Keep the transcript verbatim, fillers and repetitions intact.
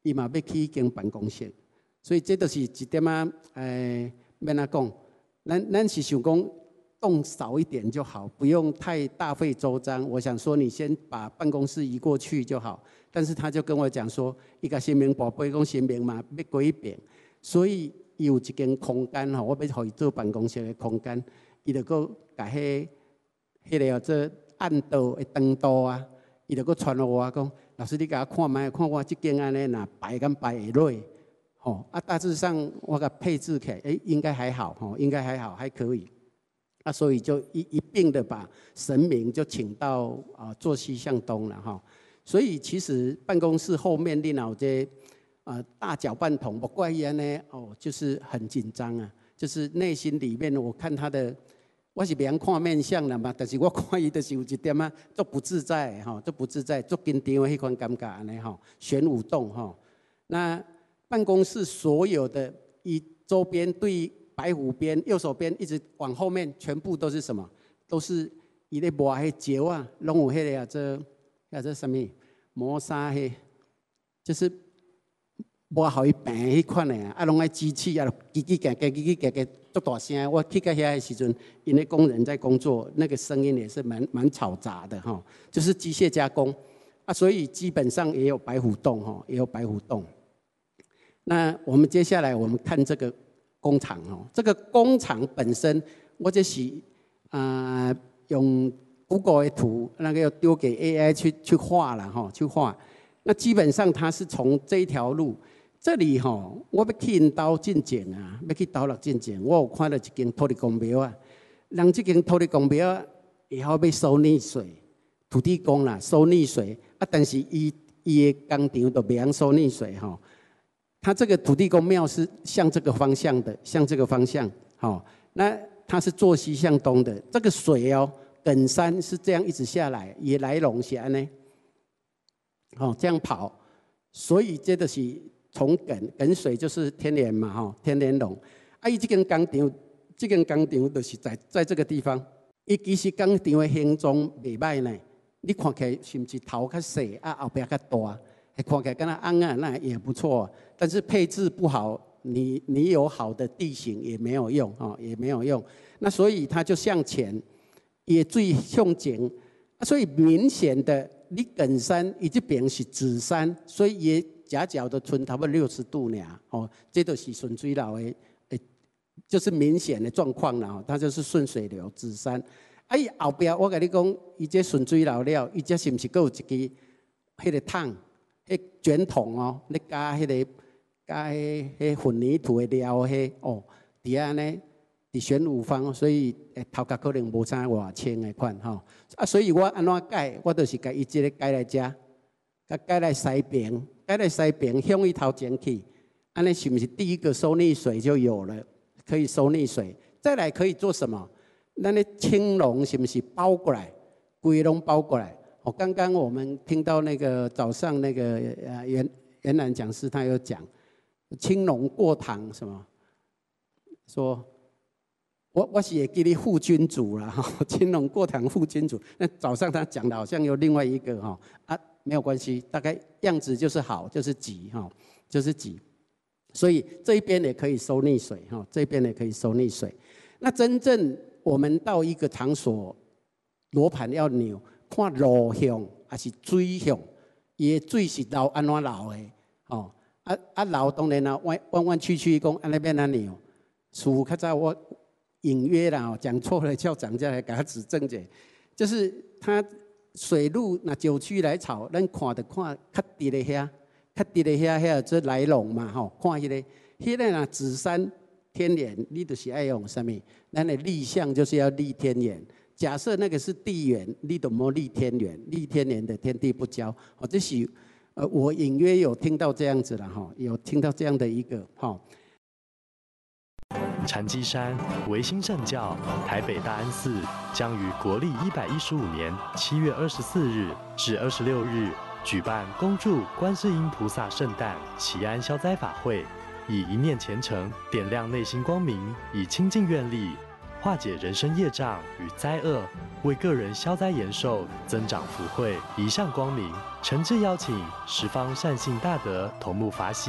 伊嘛要去间办公室，所以这都是一点啊，诶，免哪讲，咱咱是想讲动少一点就好，不用太大费周章。我想说，你先把办公室移过去就好。但是他就跟我讲说，伊个新民宝贝讲新民嘛要过一遍，所以有一间空间吼，我要互伊做办公室的空间，伊就搁甲迄迄个做暗道的灯道啊，伊就搁传互我讲，老师你甲我看卖，看我这间安尼若摆敢摆会落，吼啊大致上我甲配置起来，哎应该还好吼，应该还好还可以。啊，所以就一一并的把神明就请到啊坐西向东了哈。所以其实办公室后面你脑这啊大搅拌桶，不怪伊安呢哦，就是很紧张啊，就是内心里面我看他的，我是别人看面相了嘛，但是我看伊就是有一点啊，都不自在哈，都不自在，做紧张的迄款感觉安尼哈，玄武洞哈。那办公室所有的以周边对。白虎边右手边一直往后面，全部都是什么？都是伊咧磨迄石啊，拢有迄个啊，这啊这什么磨砂迄，就是磨好伊平迄款的啊，啊拢爱机器啊，叽叽嘎嘎叽叽嘎嘎，足大声。我去到遐的时阵，因为工人在工作，那个声音也是蛮蛮嘈杂的哈，就是机械加工啊，所以基本上也有白虎洞哈，也有白虎洞。那我们接下来我们看这个。工厂哦，这个工厂本身，我就是啊、呃、用 Google 的图，那个要丢给 A I 去去画了哈，去画。那基本上它是从这一条路，这里哈，我要去刀进前啊，要去刀落进前，我有看到一间土地公庙啊，人这间土地公庙以后要收溺水，土地公啦收溺水啊，但是伊伊的工厂就袂晓收溺水哈。它这个土地公庙是向这个方向的，向这个方向，好、哦，那它是坐西向东的。这个水哦，梗山是这样一直下来，也来龙是安呢，哦，这样跑，所以这个是从梗梗水就是天然嘛，哈、哦，天然龙。啊，伊这间工厂，这间工厂就是在在这个地方，伊其实工厂的形状袂歹呢，你看起来是不是头较细啊，后边较大？看起来跟它暗暗那也不错，但是配置不好，你你有好的地形也没有用啊，也没有用。那所以它就向前，也最向前，所以明显的你梗山伊这边是子山，所以也夹角的村差不多六十度呢，哦，这都是顺水流的，诶，就是明显的状况了，它就是顺水流子山。啊，伊后边我跟你讲，伊这顺水流了，伊这是不是还有一支迄个桶？迄卷筒哦，你加迄、那个加迄迄混凝土的料迄哦，底下呢，伫玄武方，所以诶头壳可能无啥偌清的款吼、哦。啊，所以我安怎改，我就是甲伊即个改来遮，甲改来西边，改来西边向伊头前去，安尼是不是第一个收溺水就有了？可以收溺水，再来可以做什么？那那青龙是不是包过来，规拢包过来？哦，刚刚我们听到那个早上那个呃袁袁楠讲师，他有讲青龙过堂什么，说我我是也给你副君主了哈，青龙过堂副君主。那早上他讲的好像有另外一个哈啊，没有关系，大概样子就是好，就是吉哈，就是吉。所以这一边也可以收溺水哈，这边也可以收溺水。那真正我们到一个场所，罗盘要扭。看路向还是水向，伊的水是流安怎流的？哦，啊啊流当然啦，弯弯弯曲曲讲安尼变安尼哦。师父较早我隐约啦，讲错了，校长再来给他指正者。就是他水路那九曲来潮，咱看的看较低的遐，较低的遐遐这来龙嘛吼，看迄、那个，迄个若紫山天然，你就是爱用什么？咱的立项就是要立天然。假设那个是地缘，你怎么立天缘？立天缘的天地不交，哦，这是呃，我隐约有听到这样子了哈，有听到这样的一个哈。 禅机山维新圣教台北大安寺将于国历一百一十五年七月二十四日至二十六日举办恭祝观世音菩萨圣诞祈安消灾法会，以一念虔诚点亮内心光明，以清净愿力化解人生业障与灾厄， 为个人消灾延寿、增长福慧、一向光明，诚挚邀请十方善信大德同沐法喜。